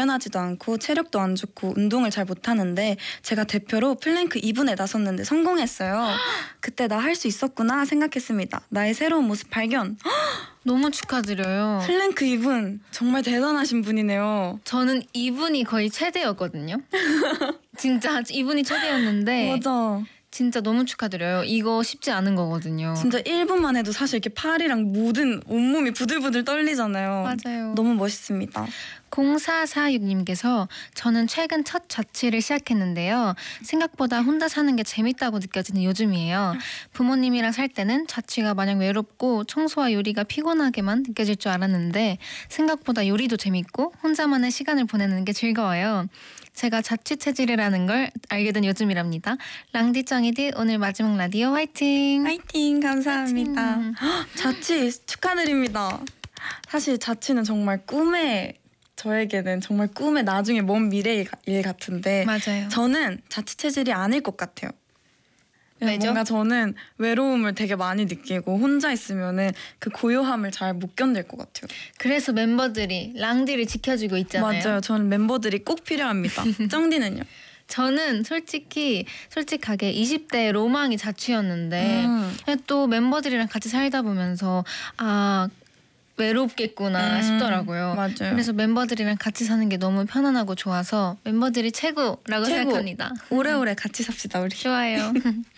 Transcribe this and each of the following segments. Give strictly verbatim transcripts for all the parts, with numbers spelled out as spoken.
유연하지도 않고 체력도 안 좋고 운동을 잘 못하는데 제가 대표로 플랭크 이 분에 나섰는데 성공했어요. 그때 나 할 수 있었구나 생각했습니다. 나의 새로운 모습 발견. 너무 축하드려요. 플랭크 이 분 정말 대단하신 분이네요. 저는 이 분이 거의 최대였거든요. 진짜 이 분이 최대였는데 맞아. 진짜 너무 축하드려요. 이거 쉽지 않은 거거든요. 진짜 일 분만 해도 사실 이렇게 팔이랑 모든 온몸이 부들부들 떨리잖아요. 맞아요. 너무 멋있습니다. 공사사육님께서 저는 최근 첫 자취를 시작했는데요. 생각보다 혼자 사는 게 재밌다고 느껴지는 요즘이에요. 부모님이랑 살 때는 자취가 마냥 외롭고 청소와 요리가 피곤하게만 느껴질 줄 알았는데 생각보다 요리도 재밌고 혼자만의 시간을 보내는 게 즐거워요. 제가 자취 체질이라는 걸 알게 된 요즘이랍니다. 랑디 짱이디 오늘 마지막 라디오 화이팅! 화이팅! 감사합니다. 화이팅. 자취 축하드립니다. 사실 자취는 정말 꿈의 저에게는 정말 꿈의 나중에 먼 미래의 일 같은데 맞아요. 저는 자취 체질이 아닐 것 같아요. 왜죠? 뭔가 저는 외로움을 되게 많이 느끼고 혼자 있으면은 그 고요함을 잘 못 견딜 것 같아요. 그래서 멤버들이 랑디를 지켜주고 있잖아요. 맞아요. 저는 멤버들이 꼭 필요합니다. 쩡디는요? 저는 솔직히 솔직하게 이십 대 로망이 자취였는데 음. 또 멤버들이랑 같이 살다 보면서 아 외롭겠구나 음, 싶더라고요. 맞아요. 그래서 멤버들이랑 같이 사는 게 너무 편안하고 좋아서 멤버들이 최고라고 최고. 생각합니다. 오래오래 같이 삽시다 우리. 좋아요.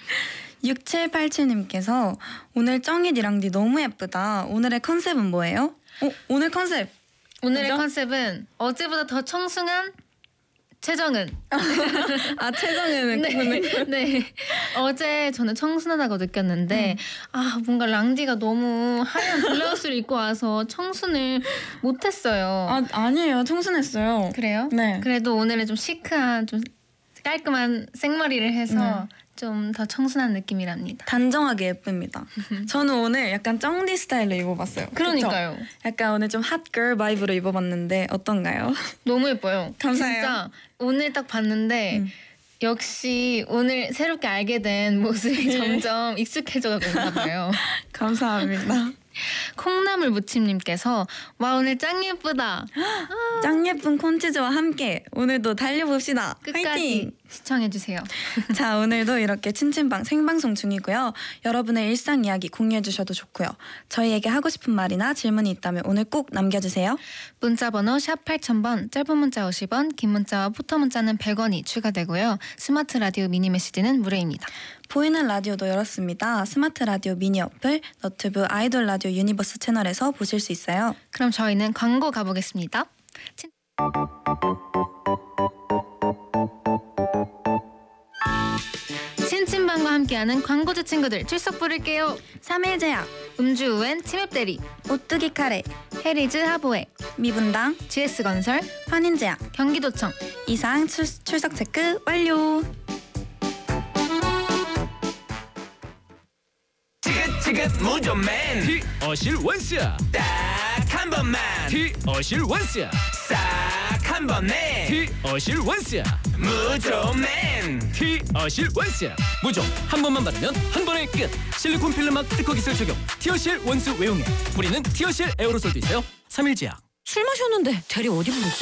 육칠팔칠님께서 오늘 쩡이디랑디 너무 예쁘다. 오늘의 컨셉은 뭐예요? 어, 오늘 컨셉. 오늘의 뭐죠? 컨셉은 어제보다 더 청순한 최정은. 아 최정은 네. 그분은. 네. 어제 저는 청순하다고 느꼈는데 음. 아 뭔가 랑디가 너무 하얀 블라우스를 입고 와서 청순을 못했어요. 아 아니에요. 청순했어요. 그래요? 네. 그래도 오늘은 좀 시크한 좀 깔끔한 생머리를 해서 좀 더 청순한 느낌이랍니다. 단정하게 예쁩니다. 저는 오늘 약간 쩡디 스타일로 입어봤어요. 그러니까요. 그쵸? 약간 오늘 좀 핫걸 바이브로 입어봤는데 어떤가요? 너무 예뻐요. 감사해요. 진짜 오늘 딱 봤는데 음. 역시 오늘 새롭게 알게 된 모습이 점점 익숙해져 가고 있나 봐요. 감사합니다. 콩나물 무침님께서 와 오늘 짱 예쁘다. 짱 예쁜 콘치즈와 함께 오늘도 달려봅시다. 끝까지 화이팅! 시청해주세요. 자, 오늘도 이렇게 친친방 생방송 중이고요. 여러분의 일상 이야기 공유해주셔도 좋고요. 저희에게 하고 싶은 말이나 질문이 있다면 오늘 꼭 남겨주세요. 문자번호 샵 팔천 번, 짧은 문자 오십 원, 긴 문자와 포토 문자는 백 원이 추가되고요. 스마트 라디오 미니 메시지는 무료입니다. 보이는 라디오도 열었습니다. 스마트 라디오 미니 어플, 너튜브 아이돌 라디오 유니버스 채널에서 보실 수 있어요. 그럼 저희는 광고 가보겠습니다. 친... 친친방과 함께하는 광고주 친구들 출석 부를게요. 삼 일 제약, 음주우엔 치맵대리, 오뚜기 카레, 헤리즈 하보에, 미분당, 지에스건설, 환인제약, 경기도청. 이상 출, 출석 체크 완료. 지긋지긋 무조맨 티어실 원스야 딱 한 번만 티어실 원스야 싹 한 번에 티어실 원스야 무조맨 티어실 원스야 무조 한 번만 바르면 한 번에 끝 실리콘 필름막 특허 기술 적용 티어실 원스 외용액 뿌리는 티어실 에어로솔도 있어요. 삼 일 제약. 술 마셨는데 대리 어디 부르지?